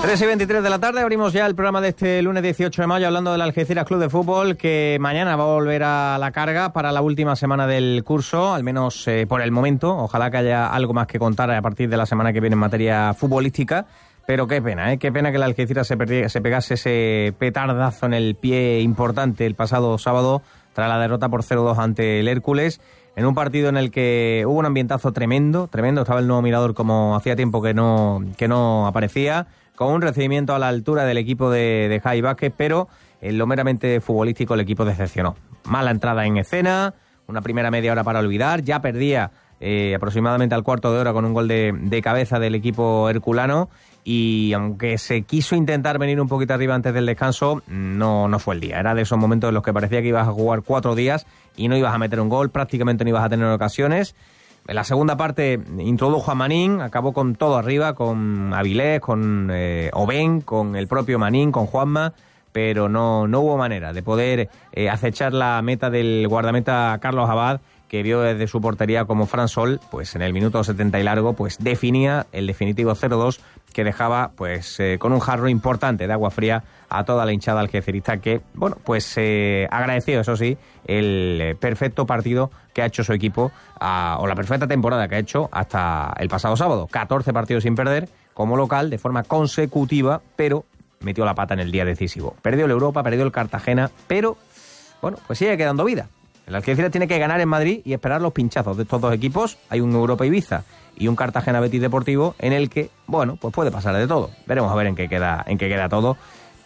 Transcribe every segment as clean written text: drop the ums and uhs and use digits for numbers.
3:23 de la tarde, abrimos ya el programa de este lunes 18 de mayo hablando del Algeciras Club de Fútbol, que mañana va a volver a la carga para la última semana del curso, al menos por el momento. Ojalá que haya algo más que contar a partir de la semana que viene en materia futbolística, pero qué pena, qué pena que el Algeciras se pegase ese petardazo en el pie importante el pasado sábado tras la derrota por 0-2 ante el Hércules, en un partido en el que hubo un ambientazo tremendo, estaba el nuevo Mirador como hacía tiempo que no aparecía, con un recibimiento a la altura del equipo de Javi Vázquez, pero en lo meramente futbolístico el equipo decepcionó. Mala entrada en escena, una primera media hora para olvidar, ya perdía aproximadamente al cuarto de hora con un gol de cabeza del equipo herculano, y aunque se quiso intentar venir un poquito arriba antes del descanso, no fue el día. Era de esos momentos en los que parecía que ibas a jugar 4 días y no ibas a meter un gol, prácticamente no ibas a tener ocasiones. En la segunda parte introdujo a Manín, acabó con todo arriba, con Avilés, con Oben, con el propio Manín, con Juanma, pero no hubo manera de poder acechar la meta del guardameta Carlos Abad, que vio desde su portería como Fran Sol, pues en el minuto 70 y largo, pues definía el definitivo 0-2, que dejaba pues con un jarro importante de agua fría a toda la hinchada algecerista, que, bueno, pues agradecido, eso sí, el perfecto partido que ha hecho su equipo, o la perfecta temporada que ha hecho hasta el pasado sábado. 14 partidos sin perder como local de forma consecutiva, pero metió la pata en el día decisivo. Perdió el Europa, perdió el Cartagena, pero, bueno, pues sigue quedando vida. El Algeciras tiene que ganar en Madrid y esperar los pinchazos de estos dos equipos. Hay un Europa Ibiza y un Cartagena Betis Deportivo en el que, bueno, pues puede pasar de todo. Veremos a ver en qué queda todo.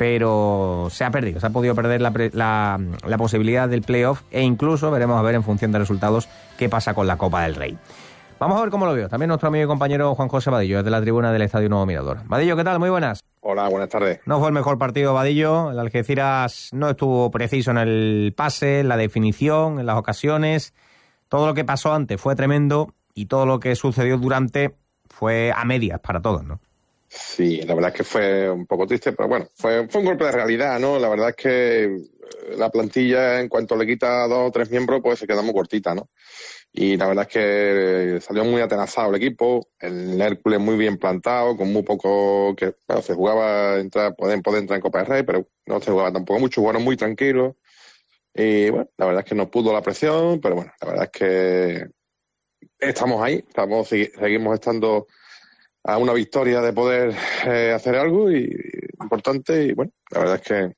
Pero se ha podido perder la posibilidad del playoff, e incluso veremos a ver en función de resultados qué pasa con la Copa del Rey. Vamos a ver cómo lo veo también nuestro amigo y compañero Juan José Vadillo, desde la tribuna del Estadio Nuevo Mirador. Vadillo, ¿qué tal? Muy buenas. Hola, buenas tardes. No fue el mejor partido, Vadillo. El Algeciras no estuvo preciso en el pase, en la definición, en las ocasiones. Todo lo que pasó antes fue tremendo y todo lo que sucedió durante fue a medias para todos, ¿no? Sí, la verdad es que fue un poco triste, pero bueno, fue un golpe de realidad, ¿no? La verdad es que la plantilla, en cuanto le quita 2 o 3 miembros, pues se queda muy cortita, ¿no? Y la verdad es que salió muy atenazado el equipo, el Hércules muy bien plantado, con muy poco que, bueno, se jugaba poder entrar en Copa del Rey, pero no se jugaba tampoco mucho, jugaron muy tranquilos. Y bueno, la verdad es que no pudo la presión, pero bueno, la verdad es que estamos ahí, seguimos estando a una victoria de poder hacer algo importante, y bueno, la verdad es que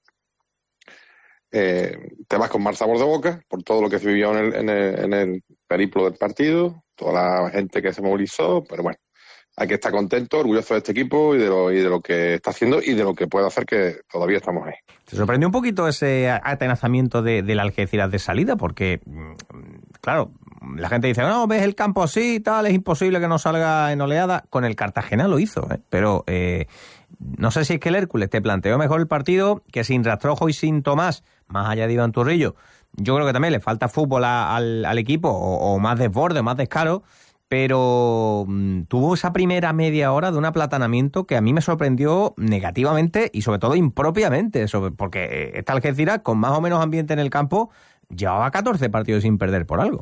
te vas con mal sabor de boca por todo lo que se vivió en el periplo del partido, toda la gente que se movilizó, pero bueno, hay que estar contento, orgulloso de este equipo y de lo que está haciendo y de lo que puede hacer, que todavía estamos ahí. ¿Te sorprendió un poquito ese atenazamiento del Algeciras de salida? Porque, claro, la gente dice, no, ves el campo así y tal, es imposible que no salga en oleada. Con el Cartagena lo hizo, pero no sé si es que el Hércules te planteó mejor el partido, que sin Rastrojo y sin Tomás, más allá de Iván Turrillo. Yo creo que también le falta fútbol al equipo, o más desborde, o más descaro, pero tuvo esa primera media hora de un aplatanamiento que a mí me sorprendió negativamente y sobre todo impropiamente, porque esta Algeciras, con más o menos ambiente en el campo, llevaba 14 partidos sin perder por algo.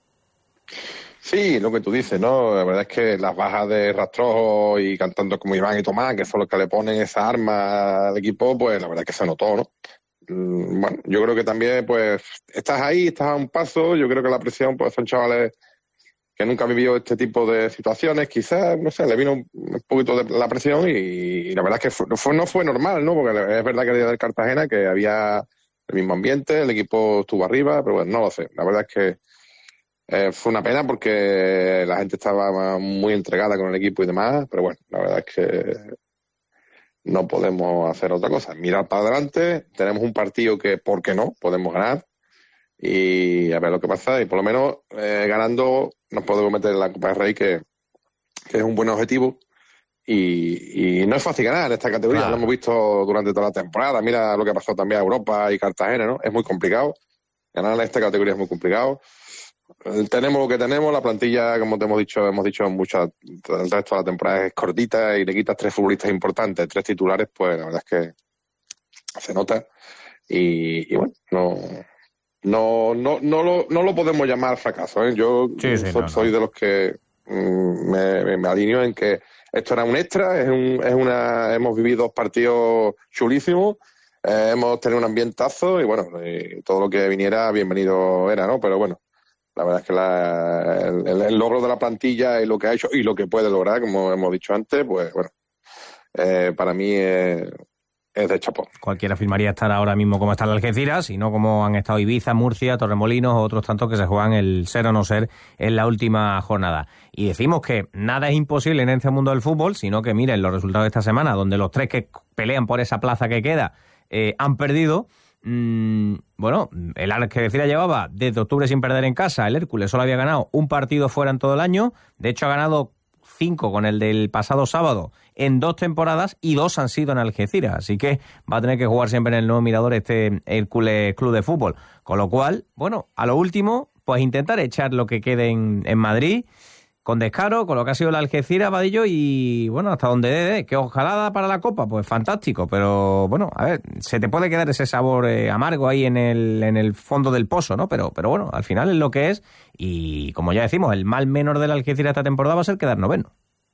Sí, lo que tú dices, ¿no? La verdad es que las bajas de Rastrojo y cantando como Iván y Tomás, que son los que le ponen esa arma al equipo, pues la verdad es que se notó, ¿no? Bueno, yo creo que también, pues, estás ahí, estás a un paso. Yo creo que la presión, pues, son chavales que nunca han vivido este tipo de situaciones, quizás, no sé, le vino un poquito de la presión y la verdad es que no fue normal, ¿no? Porque es verdad que el día del Cartagena, que había el mismo ambiente, el equipo estuvo arriba, pero bueno, no lo sé. La verdad es que fue una pena porque la gente estaba muy entregada con el equipo y demás, pero bueno, la verdad es que no podemos hacer otra cosa. Mirar para adelante, tenemos un partido que, ¿por qué no?, podemos ganar y a ver lo que pasa, y por lo menos ganando nos podemos meter en la Copa del Rey, que es un buen objetivo, y no es fácil ganar en esta categoría. Claro. Lo hemos visto durante toda la temporada. Mira lo que ha pasado también a Europa y Cartagena, ¿no? Es muy complicado. Ganar en esta categoría es muy complicado. Tenemos lo que tenemos, la plantilla, como te hemos dicho mucho, el resto de la temporada es cortita y le quitas 3 futbolistas importantes, 3 titulares, pues la verdad es que se nota. Y bueno, no lo podemos llamar fracaso, ¿eh? Yo soy de los que me alineo en que es esto era un extra, hemos vivido 2 partidos chulísimos, hemos tenido un ambientazo y bueno, todo lo que viniera bienvenido era, ¿no? Pero bueno, la verdad es que el logro de la plantilla y lo que ha hecho y lo que puede lograr, como hemos dicho antes, pues bueno, para mí es de chapó. Cualquiera afirmaría estar ahora mismo como está el Algeciras y no como han estado Ibiza, Murcia, Torremolinos o otros tantos que se juegan el ser o no ser en la última jornada. Y decimos que nada es imposible en este mundo del fútbol, sino que miren los resultados de esta semana, donde los 3 que pelean por esa plaza que queda han perdido. Bueno, el Algeciras llevaba desde octubre sin perder en casa, el Hércules solo había ganado un partido fuera en todo el año, de hecho ha ganado 5 con el del pasado sábado en 2 temporadas y 2 han sido en Algeciras, así que va a tener que jugar siempre en el nuevo Mirador este Hércules Club de Fútbol, con lo cual, bueno, a lo último, pues intentar echar lo que quede en Madrid, con descaro, con lo que ha sido el Algeciras, Vadillo, y bueno, hasta donde dé, que ojalá da para la Copa, pues fantástico, pero bueno, a ver, se te puede quedar ese sabor amargo ahí en el fondo del pozo, ¿no? Pero bueno, al final es lo que es, y como ya decimos, el mal menor del Algeciras esta temporada va a ser quedar noveno.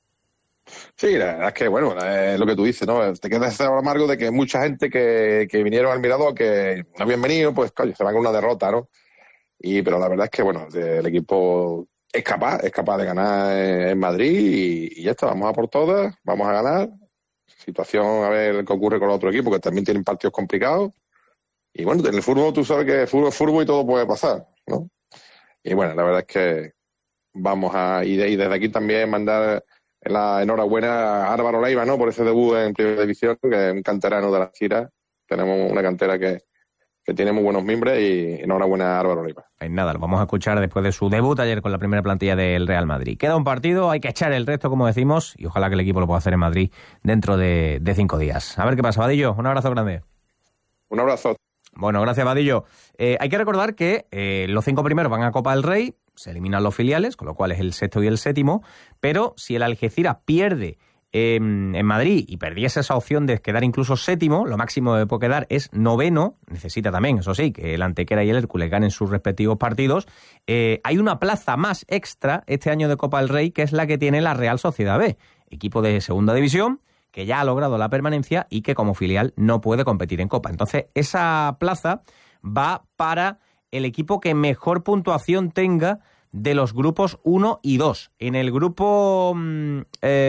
Sí, la verdad es que, bueno, es lo que tú dices, ¿no? Te queda ese sabor amargo de que mucha gente que vinieron al Mirador, que no habían venido, pues coño, se van con una derrota, ¿no? Pero la verdad es que, bueno, el equipo es capaz de ganar en Madrid y ya está, vamos a por todas, vamos a ganar. Situación, a ver qué ocurre con los otros equipos, que también tienen partidos complicados. Y bueno, en el fútbol tú sabes que fútbol es fútbol y todo puede pasar, ¿no? Y bueno, la verdad es que vamos a... Y desde aquí también mandar la enhorabuena a Álvaro Leiva, ¿no? Por ese debut en Primera División, que es un canterano de la Gira. Tenemos una cantera que tiene muy buenos mimbres y enhorabuena a Álvaro Leiva. Pues nada, lo vamos a escuchar después de su debut ayer con la primera plantilla del Real Madrid. Queda un partido, hay que echar el resto, como decimos, y ojalá que el equipo lo pueda hacer en Madrid dentro de 5 días. A ver qué pasa, Vadillo. Un abrazo grande. Un abrazo. Bueno, gracias, Vadillo. Hay que recordar que los 5 primeros van a Copa del Rey, se eliminan los filiales, con lo cual es el 6º y el 7º, pero si el Algeciras pierde en Madrid y perdiese esa opción de quedar incluso 7º, lo máximo que puede quedar es 9º, necesita también, eso sí, que el Antequera y el Hércules ganen sus respectivos partidos. Hay una plaza más extra este año de Copa del Rey, que es la que tiene la Real Sociedad B, equipo de segunda división, que ya ha logrado la permanencia y que como filial no puede competir en Copa. Entonces, esa plaza va para el equipo que mejor puntuación tenga de los grupos 1 y 2. En el grupo 1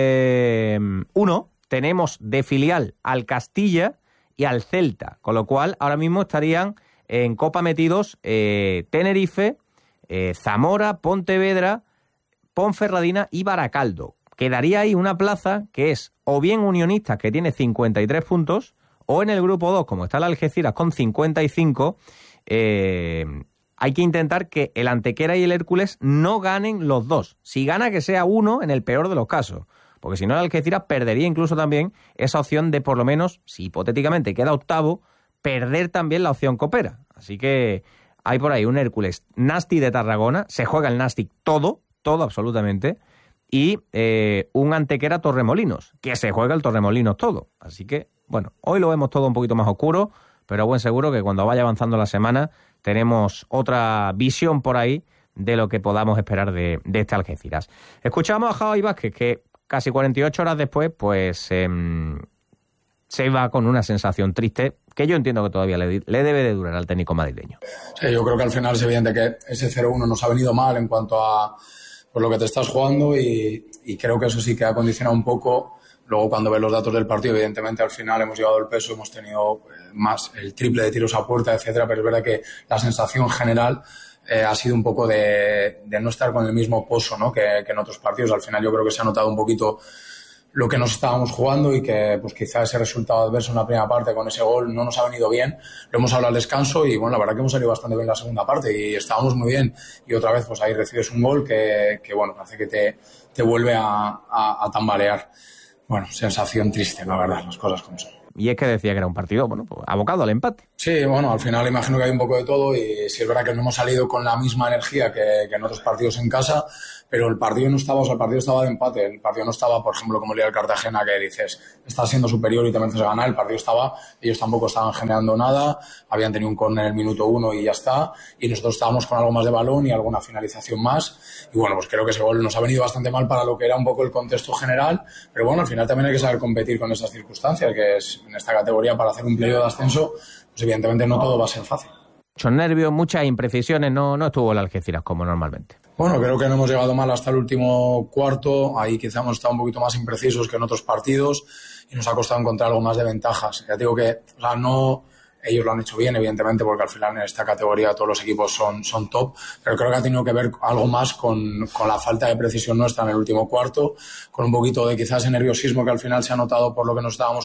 tenemos de filial al Castilla y al Celta, con lo cual ahora mismo estarían en Copa metidos Tenerife, Zamora, Pontevedra, Ponferradina y Baracaldo. Quedaría ahí una plaza que es o bien Unionistas, que tiene 53 puntos, o en el grupo 2, como está el Algeciras con 55, hay que intentar que el Antequera y el Hércules no ganen los dos. Si gana, que sea uno en el peor de los casos. Porque si no, el Algeciras perdería incluso también esa opción de, por lo menos, si hipotéticamente queda octavo, perder también la opción copera. Así que hay por ahí un Hércules Nastic de Tarragona, se juega el Nastic todo absolutamente, y un Antequera Torremolinos, que se juega el Torremolinos todo. Así que, bueno, hoy lo vemos todo un poquito más oscuro, pero a buen seguro que cuando vaya avanzando la semana tenemos otra visión por ahí de lo que podamos esperar de este Algeciras. Escuchamos a Javi Vázquez, que casi 48 horas después, pues se va con una sensación triste, que yo entiendo que todavía le debe de durar al técnico madrileño. Sí, yo creo que al final es evidente que ese 0-1 nos ha venido mal en cuanto a por lo que te estás jugando y creo que eso sí que ha condicionado un poco. Luego, cuando ves los datos del partido, evidentemente al final hemos llevado el peso, hemos tenido más el triple de tiros a puerta, etcétera, pero es verdad que la sensación general ha sido un poco de no estar con el mismo pozo, ¿no? que en otros partidos. Al final yo creo que se ha notado un poquito lo que nos estábamos jugando y que pues quizá ese resultado adverso en la primera parte con ese gol no nos ha venido bien. Lo hemos hablado al descanso y bueno, la verdad que hemos salido bastante bien la segunda parte y estábamos muy bien. Y otra vez pues ahí recibes un gol que bueno, hace que te vuelve a tambalear. Bueno, sensación triste, la verdad, las cosas como son. y es que decía que era un partido, bueno, pues, abocado al empate. Sí, bueno, al final imagino que hay un poco de todo y sí es verdad que no hemos salido con la misma energía que en otros partidos en casa, pero el partido no estaba, o sea, el partido estaba de empate, el partido no estaba, por ejemplo, como el día del Cartagena, que dices, está siendo superior y te mereces ganar, el partido estaba, ellos tampoco estaban generando nada, habían tenido un córner en el minuto 1 y ya está, y nosotros estábamos con algo más de balón y alguna finalización más, y bueno, pues creo que ese gol nos ha venido bastante mal para lo que era un poco el contexto general, pero bueno, al final también hay que saber competir con esas circunstancias, que es en esta categoría para hacer un playoff de ascenso, pues evidentemente no todo va a ser fácil. Muchos nervios, muchas imprecisiones, no estuvo el Algeciras como normalmente. Bueno, creo que no hemos llegado mal hasta el último cuarto, ahí quizá hemos estado un poquito más imprecisos que en otros partidos y nos ha costado encontrar algo más de ventajas. Ya digo que, o sea, no, ellos lo han hecho bien, evidentemente, porque al final en esta categoría todos los equipos son top, pero creo que ha tenido que ver algo más con la falta de precisión nuestra en el último cuarto, con un poquito de quizás ese nerviosismo que al final se ha notado por lo que nos estábamos